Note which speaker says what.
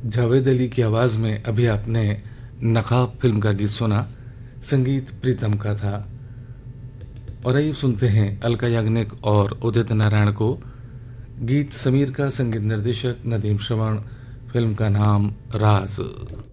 Speaker 1: जावेद अली की आवाज़ में अभी आपने नकाब फिल्म का गीत सुना। संगीत प्रीतम का था। और आइए सुनते हैं अलका याग्निक और उदित नारायण को। गीत समीर का, संगीत निर्देशक नदीम श्रवण, फिल्म का नाम राज।